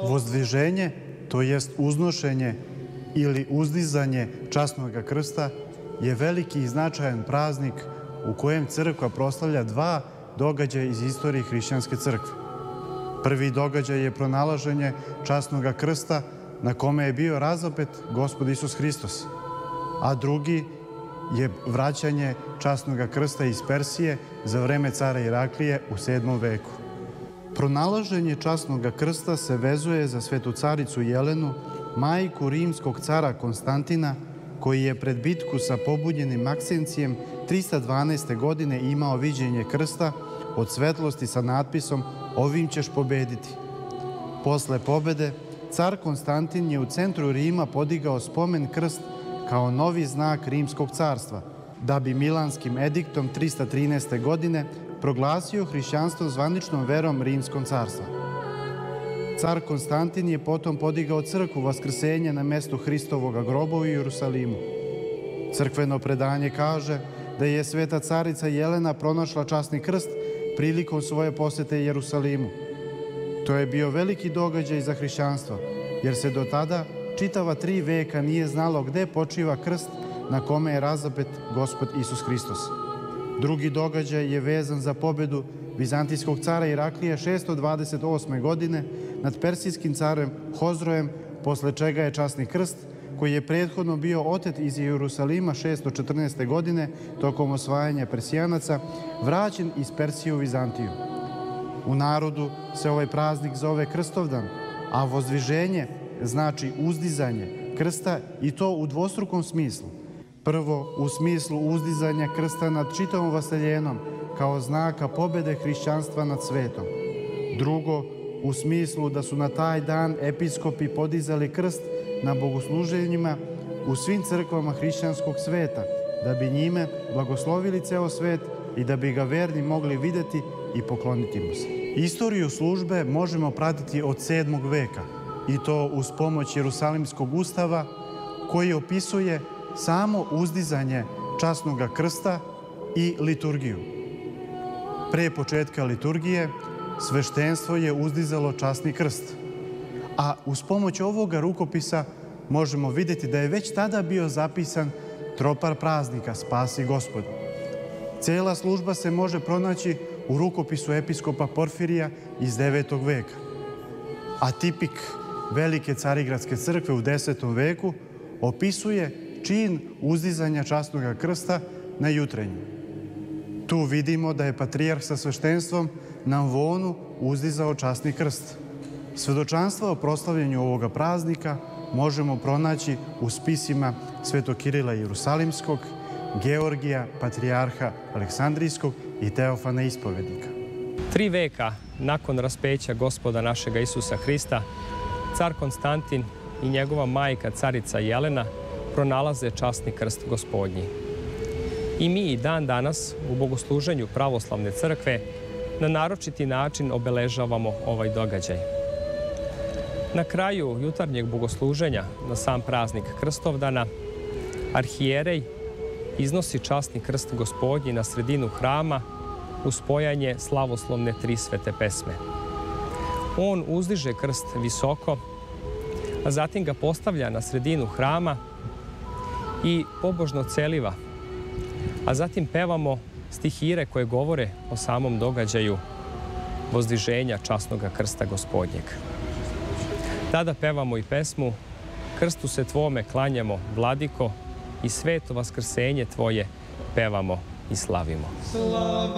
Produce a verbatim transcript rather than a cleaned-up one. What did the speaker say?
Vozdviženje, to jest uznošenje ili uzdizanje časnog krsta, je veliki i značajan praznik u kojem crkva proslavlja dva događaja iz istorije hrišćanske crkve. Prvi događaj je pronalaženje časnog krsta na kome je bio razapet Gospod Isus Hristos, a drugi je vraćanje časnog krsta iz Persije za vreme cara Iraklije u sedmom veku. Pronalaženje časnog krsta se vezuje za svetu caricu Jelenu, majku rimskog cara Konstantina, koji je pred bitku sa pobunjenim Maksincijem trista dvanaeste. godine imao viđenje krsta od svetlosti sa natpisom "Ovim ćeš pobediti". Posle pobede, car Konstantin je u centru Rima podigao spomen krst kao novi znak rimskog carstva, da bi Milanskim ediktom trista trinaeste. godine proglasio hrišćanstvo zvaničnom verom rimskog carstva. Car Konstantin je potom podigao crkvu Vaskrsenja na mestu Hristovog groba u Jerusalimu. Crkveno predanje kaže da je sveta carica Jelena pronašla časni krst prilikom svoje posete Jerusalimu. To je bio veliki događaj za hrišćanstvo, jer se do tada čitava tri veka nije znalo gde počiva krst na kome je razapet Gospod Isus Hristos. Drugi događaj je vezan za pobedu vizantijskog cara Iraklije šesto dvadeset osme. godine nad persijskim carem Hozrojem, posle čega je časni krst, koji je prethodno bio otet iz Jerusalima šesto četrnaeste. godine tokom osvajanja Persijanaca, vraćen iz Persije u Vizantiju. U narodu se ovaj praznik zove Krstovdan, a vozdviženje znači uzdizanje krsta, i to u dvostrukom smislu. Prvo, u smislu uzdizanja krsta nad čitavom vaseljenom, kao znaka pobede hrišćanstva nad svetom. Drugo, u smislu da su na taj dan episkopi podizali krst na bogosluženjima u svim crkvama hrišćanskog sveta, da bi njime blagoslovili ceo svet i da bi ga verni mogli videti i pokloniti mu se. Istoriju službe možemo pratiti od sedmog veka, i to uz pomoć Jerusalimskog ustava, koji opisuje samo uzdizanje časnog krsta i liturgiju. Pre početka liturgije sveštenstvo je uzdizalo časni krst, a uz pomoć ovoga rukopisa možemo vidjeti da je već tada bio zapisan tropar praznika Spasi Gospod. Cela služba se može pronaći u rukopisu episkopa Porfirija iz devetog veka, a tipik Velike Carigradske crkve u desetom veku opisuje čin uzdizanja časnog krsta na jutrenju. Tu vidimo da je patrijarh sa sveštenstvom na Amvonu uzdizao časni krst. Svedočanstva o proslavljanju ovoga praznika možemo pronaći u spisima Svetog Kirila Jerusalimskog, Georgija, patrijarha Aleksandrijskog i Teofana Ispovednika. Tri veka nakon raspeća Gospoda našega Isusa Hrista, car Konstantin i njegova majka carica Jelena pronalaze časni krst Gospodnji. I mi i dan danas u bogosluženju pravoslavne crkve na naročiti način obeležavamo ovaj događaj. Na kraju jutarnjeg bogosluženja na sam praznik Krstovdana, arhijerej iznosi časni krst Gospodnji na sredinu hrama uz spojanje slavoslovne tri svete pesme. On uzdiže krst visoko, a zatim ga postavlja na sredinu hrama i pobožno celiva, a zatim pevamo stihire koje govore o samom događaju vozdviženja časnog krsta Gospodnjeg. Tada pevamo i pesmu "Krstu se tvome klanjamo, vladiko, i sveto vaskrsenje tvoje pevamo i slavimo."